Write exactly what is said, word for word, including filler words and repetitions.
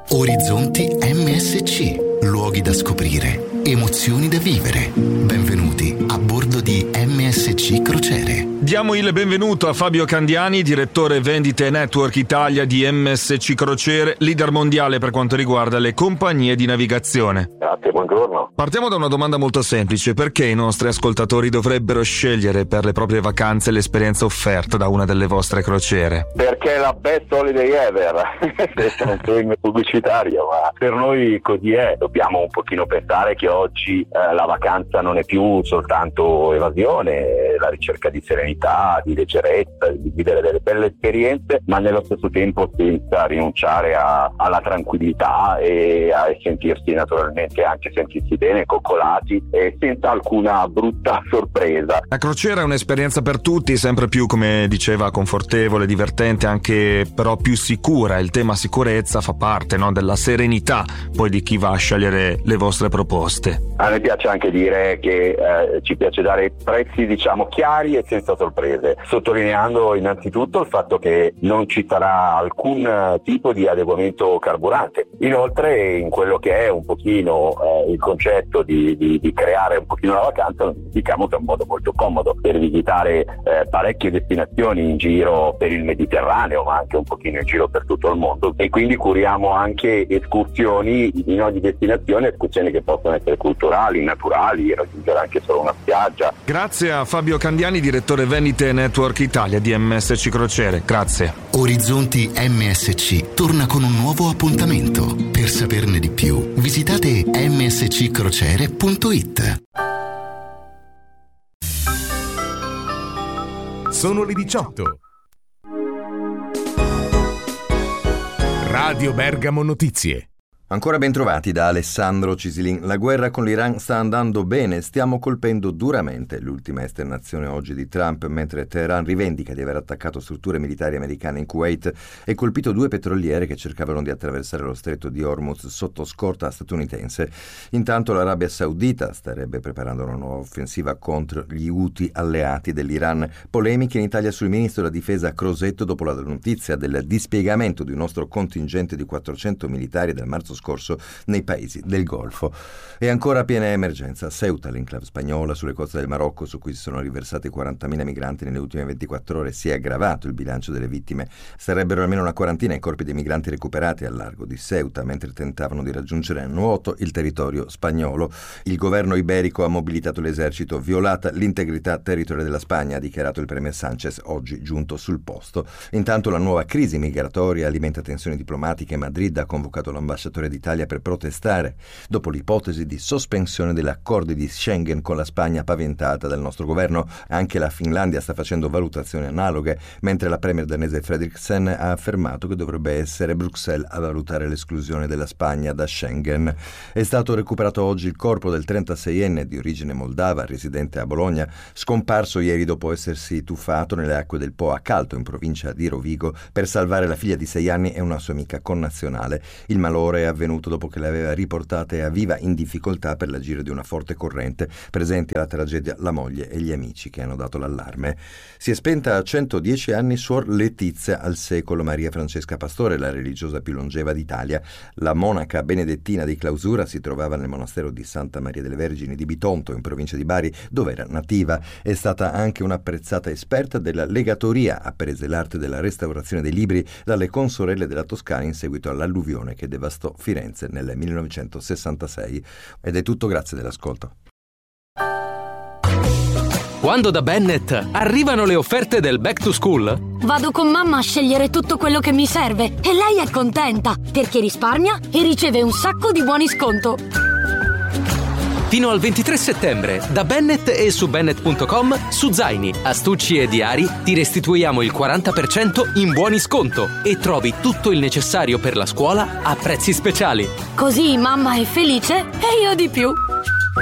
Orizzonti M S C, luoghi da scoprire, emozioni da vivere. Benvenuti a bordo di M S C Crociere. Diamo il benvenuto a Fabio Candiani, direttore vendite Network Italia di M S C Crociere, leader mondiale per quanto riguarda le compagnie di navigazione. Grazie, buongiorno. Partiamo da una domanda molto semplice: perché i nostri ascoltatori dovrebbero scegliere per le proprie vacanze l'esperienza offerta da una delle vostre crociere? Perché è la best holiday ever. Questo è un premio pubblicitario, ma per noi così è. Dobbiamo un pochino pensare che oggi eh, la vacanza non è più soltanto evasione, la ricerca di serenità, di leggerezza, di vivere delle belle esperienze, ma nello stesso tempo senza rinunciare a, alla tranquillità e a sentirsi naturalmente anche sentirsi bene, coccolati e senza alcuna brutta sorpresa. La crociera è un'esperienza per tutti, sempre più, come diceva, confortevole, divertente, anche però più sicura. Il tema sicurezza fa parte, no, della serenità poi di chi va a scegliere le vostre proposte. A me piace anche dire che eh, ci piace dare prezzi, diciamo, chiari e senza sorprese, sottolineando innanzitutto il fatto che non ci sarà alcun tipo di adeguamento carburante. Inoltre, in quello che è un pochino eh, il concetto di, di, di creare un pochino la vacanza, lo diciamo che è un modo molto comodo per visitare eh, parecchie destinazioni in giro per il Mediterraneo, ma anche un pochino in giro per tutto il mondo, e quindi curiamo anche escursioni in ogni destinazione, escursioni che possono essere culturali, naturali, raggiungere anche solo una spiaggia. Grazie a Fabio Candiani, direttore vendite Network Italia di M S C Crociere. Grazie. Orizzonti M S C torna con un nuovo appuntamento. Per saperne di più, visitate m s c crociere punto i t. Sono le diciotto. Radio Bergamo Notizie. Ancora ben trovati da Alessandro Cisilin. La guerra con l'Iran sta andando bene, stiamo colpendo duramente. L'ultima esternazione oggi di Trump, mentre Teheran rivendica di aver attaccato strutture militari americane in Kuwait e colpito due petroliere che cercavano di attraversare lo stretto di Hormuz sotto scorta statunitense. Intanto l'Arabia Saudita starebbe preparando una nuova offensiva contro gli Houthi alleati dell'Iran. Polemiche in Italia sul ministro della difesa Crosetto dopo la notizia del dispiegamento di un nostro contingente di quattrocento militari del marzo scorso nei paesi del Golfo. E ancora piena emergenza a Ceuta, l'enclave spagnola sulle coste del Marocco, su cui si sono riversati quarantamila migranti nelle ultime ventiquattro ore. Si è aggravato il bilancio delle vittime. Sarebbero almeno una quarantina i corpi dei migranti recuperati al largo di Ceuta mentre tentavano di raggiungere a nuoto il territorio spagnolo. Il governo iberico ha mobilitato l'esercito, violata l'integrità territoriale della Spagna, ha dichiarato il premier Sanchez oggi giunto sul posto. Intanto la nuova crisi migratoria alimenta tensioni diplomatiche. Madrid ha convocato l'ambasciatore d'Italia per protestare dopo l'ipotesi di sospensione degli accordi di Schengen con la Spagna paventata dal nostro governo. Anche la Finlandia sta facendo valutazioni analoghe, mentre la premier danese Frederiksen ha affermato che dovrebbe essere Bruxelles a valutare l'esclusione della Spagna da Schengen. È stato recuperato oggi il corpo del trentaseienne di origine moldava, residente a Bologna, scomparso ieri dopo essersi tuffato nelle acque del Po a Calto, in provincia di Rovigo, per salvare la figlia di sei anni e una sua amica connazionale. Il malore è avvenuto dopo che le aveva riportate a Viva in difficoltà per l'agire di una forte corrente. Presenti alla tragedia la moglie e gli amici che hanno dato l'allarme. Si è spenta a centodieci anni Suor Letizia al secolo Maria Francesca Pastore, la religiosa più longeva d'Italia. La monaca benedettina di clausura si trovava nel monastero di Santa Maria delle Vergini di Bitonto, in provincia di Bari, dove era nativa. È stata anche un'apprezzata esperta della legatoria, apprese l'arte della restaurazione dei libri dalle consorelle della Toscana in seguito all'alluvione che devastò Firenze nel millenovecentosessantasei. Ed è tutto, grazie dell'ascolto. Quando da Bennett arrivano le offerte del Back to School, vado con mamma a scegliere tutto quello che mi serve e lei è contenta perché risparmia e riceve un sacco di buoni sconto. Fino al ventitré settembre, da Bennett e su Bennett punto com, su zaini, astucci e diari ti restituiamo il quaranta per cento in buoni sconto e trovi tutto il necessario per la scuola a prezzi speciali. Così mamma è felice e io di più.